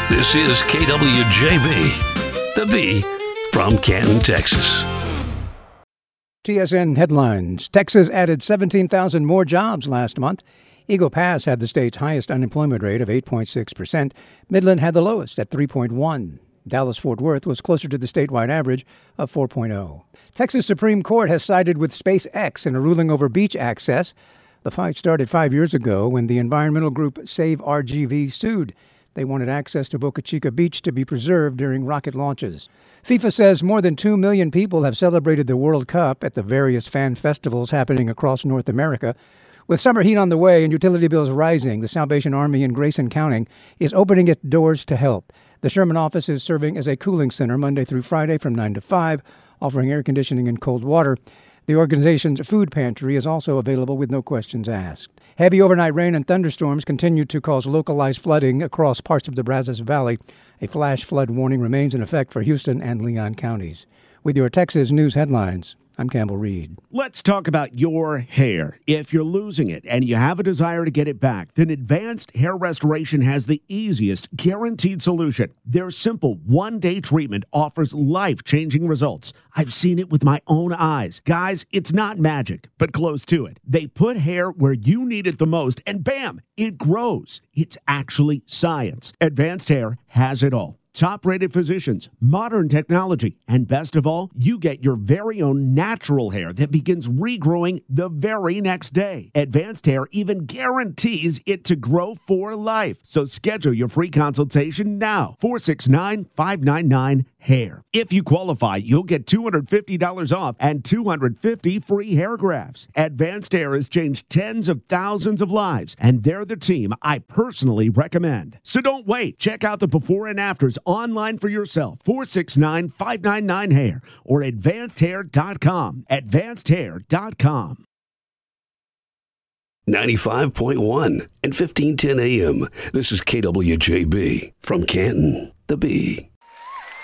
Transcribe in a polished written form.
This is KWJB, the B from Canton, Texas. TSN headlines. Texas added 17,000 more jobs last month. Eagle Pass had the state's highest unemployment rate of 8.6%. Midland had the lowest at 3.1%. Dallas-Fort Worth was closer to the statewide average of 4.0%. Texas Supreme Court has sided with SpaceX in a ruling over beach access. The fight started 5 years ago when the environmental group Save RGV sued. They wanted access to Boca Chica Beach to be preserved during rocket launches. FIFA says more than 2 million people have celebrated the World Cup at the various fan festivals happening across North America. With summer heat on the way and utility bills rising, the Salvation Army in Grayson County is opening its doors to help. The Sherman office is serving as a cooling center Monday through Friday from 9 to 5, offering air conditioning and cold water. The organization's food pantry is also available with no questions asked. Heavy overnight rain and thunderstorms continue to cause localized flooding across parts of the Brazos Valley. A flash flood warning remains in effect for Houston and Leon counties. With your Texas News headlines, I'm Campbell Reed. Let's talk about your hair. If you're losing it and you have a desire to get it back, then Advanced Hair Restoration has the easiest, guaranteed solution. Their simple one-day treatment offers life-changing results. I've seen it with my own eyes. Guys, it's not magic, but close to it. They put hair where you need it the most, and bam, it grows. It's actually science. Advanced Hair has it all. Top-rated physicians, modern technology, and best of all, you get your very own natural hair that begins regrowing the very next day. Advanced Hair even guarantees it to grow for life. So schedule your free consultation now. 469-599-HAIR. If you qualify, you'll get $250 off and 250 free hair grafts. Advanced Hair has changed tens of thousands of lives, and they're the team I personally recommend. So don't wait. Check out the before and afters online for yourself. 469-599-HAIR or advancedhair.com. Advancedhair.com. 95.1 and 1510 AM. This is KWJB from Canton, the B.